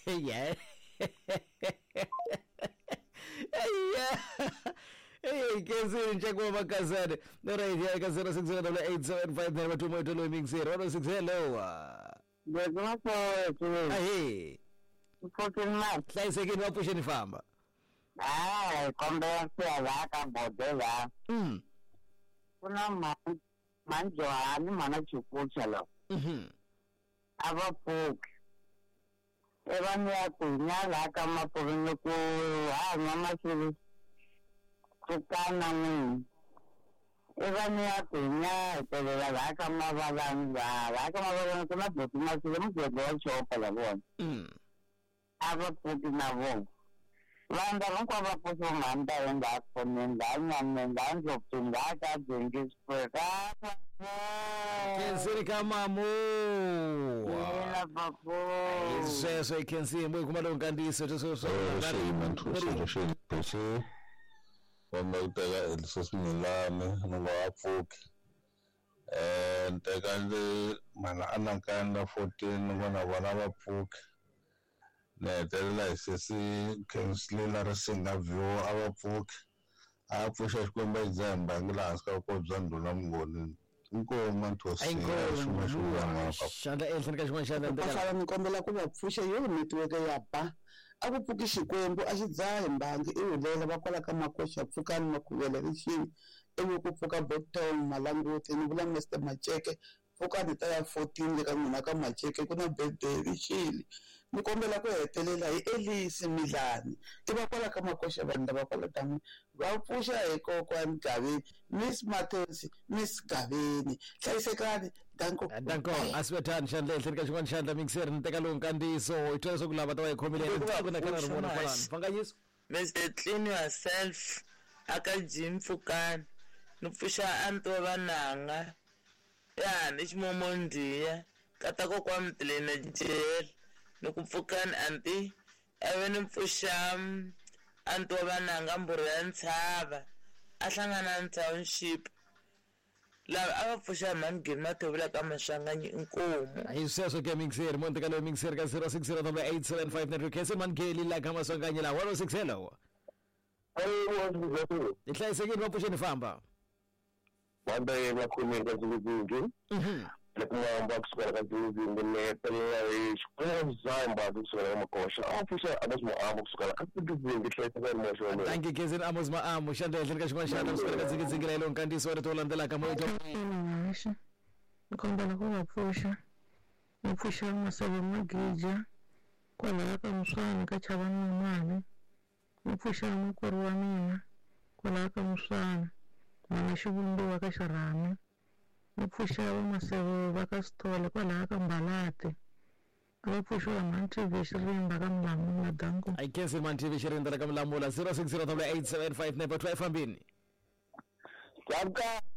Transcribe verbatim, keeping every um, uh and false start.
Yeah. Yeah. Hey, kesi nchekwa makazane. Nora idea ka zero six zero eight seven five nine two moto lo mix zero six hello. Ngiyazama so. Ahe. Fucking mad. Hlayisekile wapushe nifamba. Ah, kombe ya ka bodela. Mm. Kuna man manjwani mana chukucha lo. Mhm. Aba puk. Evan ya kunya la kama purino ko ah mama sili. Kukana ni. Evan ya kunya pero la kama balanga, la kama balanga kuna botu masili mko chopa la bon. Mm. Aba puk na bon. Landa lang ko ba po sumanda yung dapat nindang nindang joktunga ka jengis pera. Kesi kama mo. Ila pa po. Iseso ikensi mwe kumalong kandiso to so so wama utaka elisosimilane nolwafuki eh nteka nje mana anakanda fourteen ngona bona bapfuki netelela isesi kensilela risinga vyo abapfuki apfusha xikwemba izemba ngilaska ko byandula mngoni inkomo nthosi shuma shuma shanda enhleni ka xin'wana xana pasala ni kombela ku va pfuxa yo netiweke ya ba a ku pfuki xikwembu a xi dzahi mbangi i hulela va kwala ka makoxa pfukani makhuvela rixini ivi ku pfuka bottom malanguti ni vula mister Macheke pfukani ta ya fourteen le ka n'wina ka Macheke ku na birthday rixili ni kombela ku hetelela hi Elise Milani i va kwala ka makoxa vanhu lava kwala tani va pfuxa hi kokwani Gaveni Miss Mathosi Miss Gaveni hlayisekani danko danko asibethani xandla enhleni ka xin'wana xandla mixer ni teka lowu nkandziyiso i twela swa ku lava ta va hi khomeleni ku na kana rimona kwalani fanganyiso Mister Clean yourself aka Jim Pfukani ni pfuxa anto vananga ya ni ximomondiya kata ko kwa mtilene jel ni ku Pfukani anti ave ni pfuxa anto vananga mburu ya ntshava a hlangana township lava a va pfuxa mangini mathevula ka mashanganyi inkomo hi sweswo ke mixer mo ntekalo mixer ka zero six zero eight seven five nine kese mangeli la ka mashanganyi la one oh six hello ayi i hlayisekile wapushe ni famba wanda yena khumi ka zilubingi mhm lekumamba kusukela ka zilubingi netelela xikwembu zamba kusukela makosha apfusha abasmo amo kusukela ka zilubingi hlayisekile mosho thank you kese amos ma amo xandla enhleni ka xin'wana xandla kusukela ka dzingidzingi la yilo nkandziyiso wa rito landzelaka mo ito Masha nikombela ku va pfuxa ni pfuxa maseve magija kwalaha ka Muswana ka chava n'wani ni pfuxa mukuru wa mina kwalaha ka Muswana mana xivumbiwa ka Xirhami ni pfuxa va maseve va ka Sithole kwalaha ka Mbalati va pfuxiwa Mantivi Xirimba ka Mlamula danko ai kese Mantivi Xirimba ka Mlamula zero six zero eight seven five nine two five fambini Jabka